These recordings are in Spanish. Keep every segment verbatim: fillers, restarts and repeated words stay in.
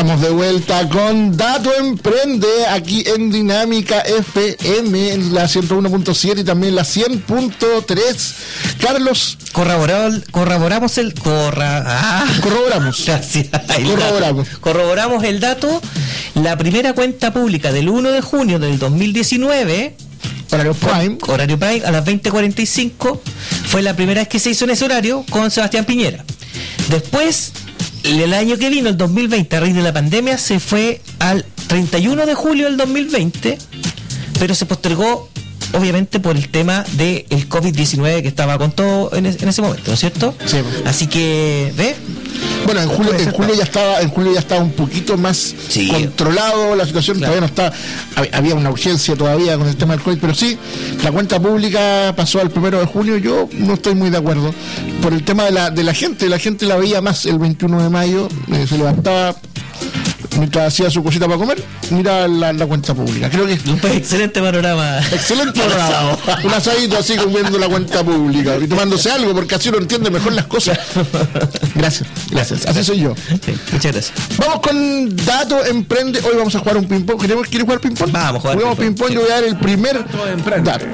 Estamos de vuelta con Dato Emprende aquí en Dinámica F M, en la ciento uno punto siete y también la cien punto tres. Carlos. Corroboramos, corroboramos el corra, ah, corroboramos. Gracias. El corroboramos. Dato. Corroboramos el dato. La primera cuenta pública del uno de junio del dos mil diecinueve, horario prime, horario prime a las veinte cuarenta y cinco, fue la primera vez que se hizo en ese horario con Sebastián Piñera. Después, el año que vino, el dos mil veinte, a raíz de la pandemia, se fue al treinta y uno de julio del dos mil veinte, pero se postergó obviamente por el tema del COVID diecinueve que estaba con todo en, es, en ese momento, ¿no es cierto? Sí. Así que, ¿ves? Bueno, en julio, en julio ya estaba, en julio ya estaba un poquito más sí. controlado la situación, claro. Todavía no está, había una urgencia todavía con el tema del COVID, pero sí, la cuenta pública pasó al primero de junio. Yo no estoy muy de acuerdo por el tema de la, de la gente, la gente la veía más el veintiuno de mayo, eh, se levantaba mientras hacía su cosita para comer, mira la, la cuenta pública. Creo que un excelente panorama. Excelente panorama. Un asadito así comiendo la cuenta pública y tomándose algo, porque así uno entiende mejor las cosas. Gracias, gracias. Así soy yo. Sí, muchas gracias. Vamos con Dato Emprende. Hoy vamos a jugar un ping-pong. ¿Queremos, ¿Quieres jugar ping-pong? Vamos a jugar Jugamos ping-pong. Ping yo voy a dar el primer dato.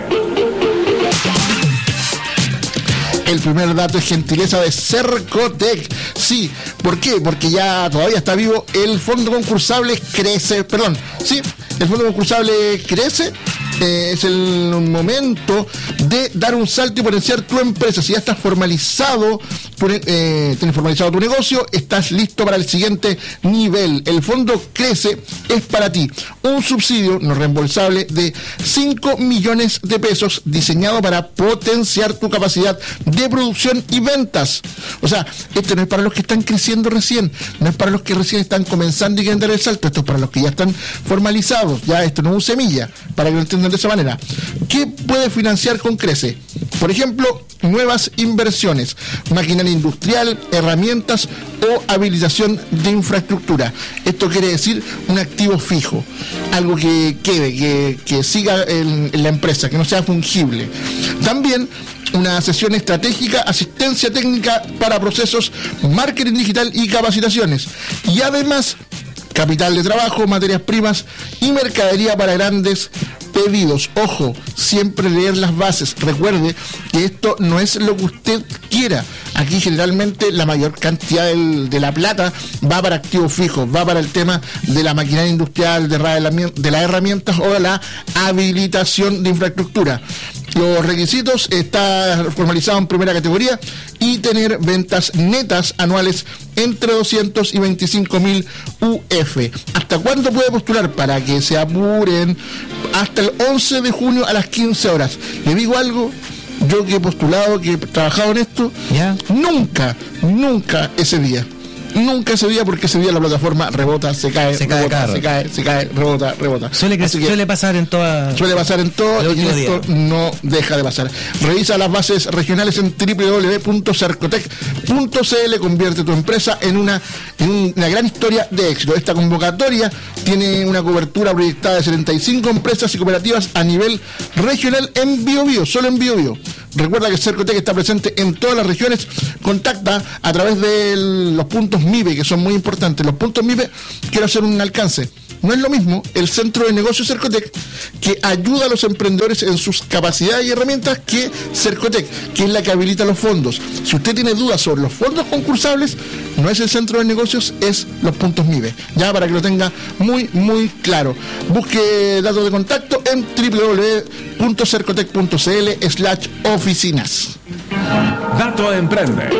El primer dato es gentileza de Cercotec. Sí, ¿por qué? Porque ya todavía está vivo el fondo concursable Crece, perdón, sí, el fondo concursable Crece. Eh, es el momento de dar un salto y potenciar tu empresa. Si ya estás formalizado, eh, tienes formalizado tu negocio, estás listo para el siguiente nivel. El fondo Crece es para ti un subsidio no reembolsable de cinco millones de pesos diseñado para potenciar tu capacidad de producción y ventas. O sea, esto no es para los que están creciendo recién, no es para los que recién están comenzando y quieren dar el salto, esto es para los que ya están formalizados. Ya esto no es un semilla, para que lo entiendan de esa manera. ¿Qué puede financiar con Crece? Por ejemplo, nuevas inversiones, maquinaria industrial, herramientas o habilitación de infraestructura. Esto quiere decir un activo fijo, algo que quede, que, que siga en, en la empresa, que no sea fungible. También una sesión estratégica, asistencia técnica para procesos, marketing digital y capacitaciones. Y además, capital de trabajo, materias primas y mercadería para grandes pedidos. Ojo, siempre leer las bases. Recuerde que esto no es lo que usted quiera. Aquí generalmente la mayor cantidad del, de la plata va para activos fijos, va para el tema de la maquinaria industrial, de, de las herramientas o de la habilitación de infraestructura. Los requisitos: está formalizado en primera categoría y tener ventas netas anuales entre doscientos y veinticinco mil U F. ¿Hasta cuándo puede postular? Para que se apuren, hasta el once de junio a las quince horas. ¿Le digo algo? Yo que he postulado, que he trabajado en esto, ¿ya? nunca, nunca ese día. Nunca ese día, porque ese día la plataforma rebota, se cae, se rebota, cae, se cae, se cae, rebota, rebota. Suele, que, suele pasar en toda... Suele pasar en todo y esto día. no deja de pasar. Revisa las bases regionales en doble u doble u doble u punto cercotec punto c l. Convierte tu empresa en una, en una gran historia de éxito. Esta convocatoria tiene una cobertura proyectada de setenta y cinco empresas y cooperativas a nivel regional en Biobío, solo en Biobío. Recuerda que Cercotec está presente en todas las regiones. Contacta a través de los puntos M I B E, que son muy importantes. Los puntos M I B E, quiero hacer un alcance. No es lo mismo el centro de negocios Cercotec, que ayuda a los emprendedores en sus capacidades y herramientas, que Cercotec, que es la que habilita los fondos. Si usted tiene dudas sobre los fondos concursables, no es el centro de negocios, es los puntos M I B E. Ya, para que lo tenga muy, muy claro. Busque datos de contacto en doble u doble u doble u punto cercotec punto c l slash oficinas. Dato Emprende.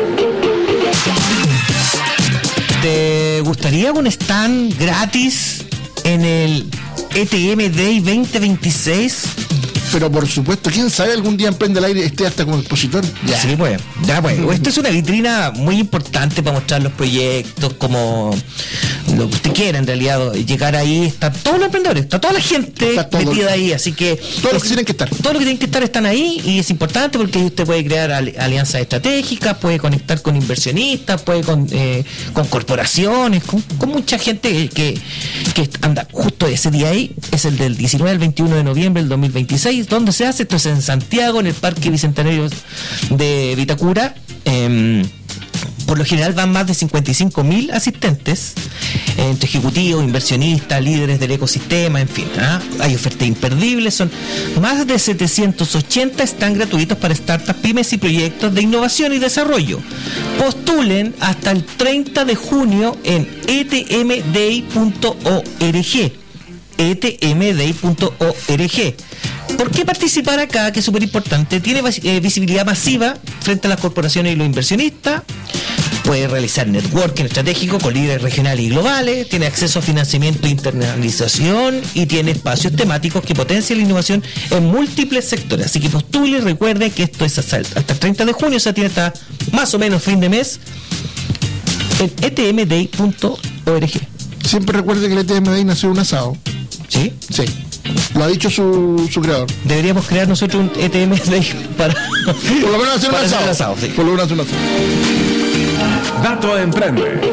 ¿Te gustaría un stand gratis en el E T M Day veinte veintiséis? Pero por supuesto, quién sabe, algún día Emprende al Aire esté hasta como expositor. Ya. Sí, pues, ya pues. Esto es una vitrina muy importante para mostrar los proyectos, como lo que usted quiera en realidad. Llegar ahí, está todos los emprendedores, está toda la gente todo, metida ahí, así que todos los que tienen que estar. Todos los que tienen que estar están ahí, y es importante porque usted puede crear alianzas estratégicas, puede conectar con inversionistas, puede con, eh, con corporaciones, con, con mucha gente que, que anda justo ese día ahí. Es el del diecinueve al veintiuno de noviembre del dos mil veintiséis. ¿Dónde se hace? Esto es en Santiago, en el Parque Bicentenario de Vitacura. Eh, Por lo general van más de cincuenta y cinco mil asistentes, entre ejecutivos, inversionistas, líderes del ecosistema, en fin. ¿ah? Hay ofertas imperdibles, son más de setecientos ochenta están gratuitos para startups, pymes y proyectos de innovación y desarrollo. Postulen hasta el treinta de junio en e t m day punto org. e t m day punto org. ¿Por qué participar acá? Que es súper importante. Tiene eh, visibilidad masiva frente a las corporaciones y los inversionistas. Puede realizar networking estratégico con líderes regionales y globales. Tiene acceso a financiamiento e internalización. Y tiene espacios temáticos que potencian la innovación en múltiples sectores. Así que postule y recuerde que esto es hasta el, hasta el treinta de junio. O sea, tiene hasta más o menos fin de mes en e t m day punto org. Siempre recuerde que el E T M Day nació de un asado. ¿Sí? Sí. Lo ha dicho su, su creador. Deberíamos crear nosotros un E T M Day para... Por lo menos hacer un para asado. hacer asado, sí. Por lo menos hacer un asado. Dato Emprende.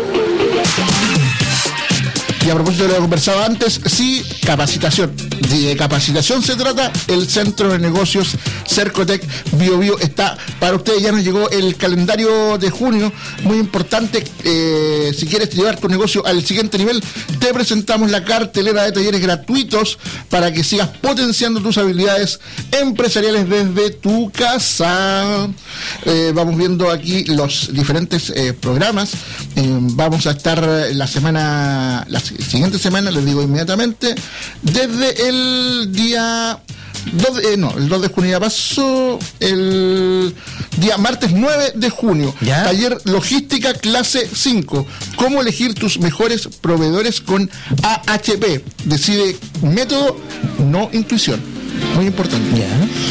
Y a propósito de lo que conversaba antes, sí, capacitación. De capacitación se trata. El Centro de Negocios Cercotec Bio Bio está para ustedes. Ya nos llegó el calendario de junio, muy importante. Eh, si quieres llevar tu negocio al siguiente nivel, te presentamos la cartelera de talleres gratuitos para que sigas potenciando tus habilidades empresariales desde tu casa. Eh, vamos viendo aquí los diferentes eh, programas. Eh, vamos a estar la semana... La siguiente semana, les digo inmediatamente, desde el día dos de, eh, no, el dos de junio ya pasó, el día martes nueve de junio, ¿ya? Taller Logística clase cinco, cómo elegir tus mejores proveedores con A H P, decide método, no intuición, muy importante. ¿Ya?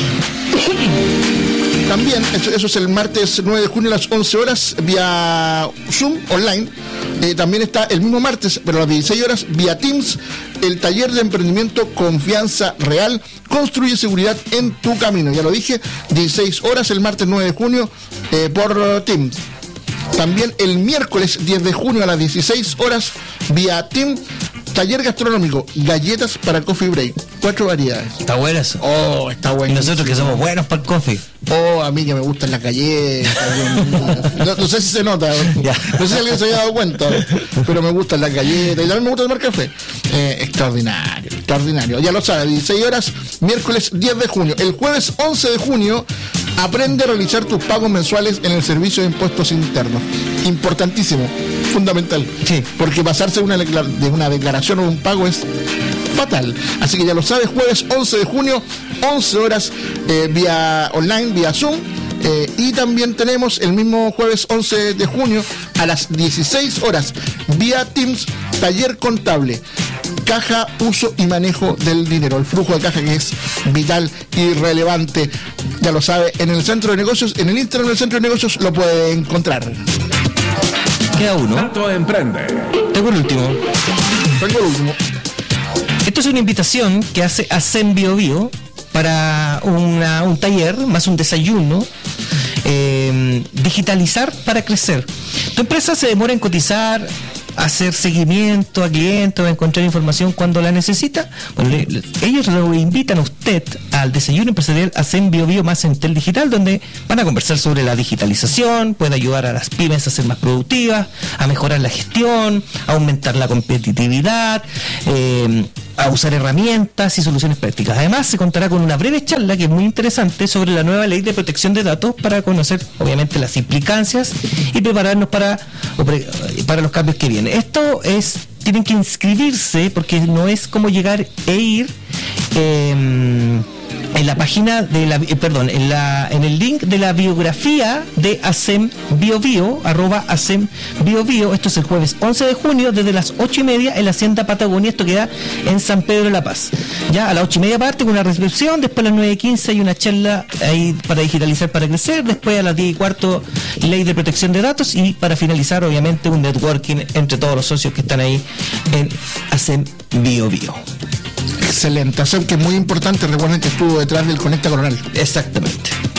También, eso, eso es el martes nueve de junio a las once horas, vía Zoom, online. Eh, también está el mismo martes, pero a las dieciséis horas, vía Teams, el taller de emprendimiento Confianza Real, construye seguridad en tu camino. Ya lo dije, dieciséis horas el martes nueve de junio eh, por uh, Teams. También el miércoles diez de junio a las dieciséis horas, vía Teams, taller gastronómico, galletas para coffee break, cuatro variedades. Está bueno eso. Oh, está bueno. Y nosotros que somos buenos para el coffee. Oh, a mí que me gustan las galletas. No, no sé si se nota. Ya. No sé si alguien se haya dado cuenta, pero me gustan las galletas y también me gusta tomar café. Eh, extraordinario, extraordinario. Ya lo sabes, dieciséis horas, miércoles diez de junio. El jueves once de junio, aprende a realizar tus pagos mensuales en el Servicio de Impuestos Internos. Importantísimo, fundamental. Sí. Porque pasarse de una, declar- de una declaración o un pago es fatal. Así que ya lo sabes, jueves once de junio, once horas, eh, vía online, vía Zoom. Eh, y también tenemos el mismo jueves once de junio a las dieciséis horas, vía Teams, taller contable, caja, uso y manejo del dinero, el flujo de caja, que es vital y relevante. Ya lo sabe, en el Centro de Negocios, en el Instagram del Centro de Negocios lo puede encontrar. Queda uno. Dato Emprende. Tengo el último. Tengo el último. Esto es una invitación que hace Acem Bio Bio para una, un taller, más un desayuno, eh, digitalizar para crecer. Tu empresa se demora en cotizar, hacer seguimiento a clientes o encontrar información cuando la necesita. Bueno, le, le, ellos lo invitan a usted al desayuno empresarial Acem Bio Bio más Entel Digital, donde van a conversar sobre la digitalización, puede ayudar a las pymes a ser más productivas, a mejorar la gestión, a aumentar la competitividad, eh, a usar herramientas y soluciones prácticas. Además, se contará con una breve charla que es muy interesante sobre la nueva ley de protección de datos para conocer, obviamente, las implicancias y prepararnos para, para los cambios que vienen. Esto es, tienen que inscribirse porque no es como llegar e ir eh, en la página de la, eh, perdón, en la, en el link de la biografía de Acem Bio Bio, arroba Acem Bio Bio. Esto es el jueves once de junio desde las ocho y media en la Hacienda Patagonia. Esto queda en San Pedro de la Paz. Ya a las ocho y media parte con una recepción, después a las nueve y quince hay una charla ahí para digitalizar para crecer, después a las diez y cuarto ley de protección de datos y para finalizar obviamente un networking entre todos los socios que están ahí en Acem Bio Bio. Excelente, Acem, que es muy importante. Recuerden que estuvo detrás del Conecta Coronel. Exactamente.